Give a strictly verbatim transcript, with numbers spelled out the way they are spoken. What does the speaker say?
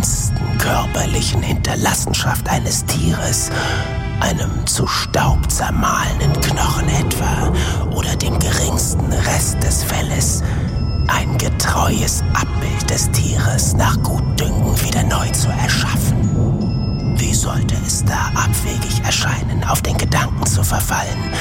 kleinsten körperlichen Hinterlassenschaft eines Tieres, einem zu Staub zermahlenen Knochen etwa oder dem geringsten Rest des Felles, ein getreues Abbild des Tieres nach Gutdünken wieder neu zu erschaffen. Wie sollte es da abwegig erscheinen, auf den Gedanken zu verfallen,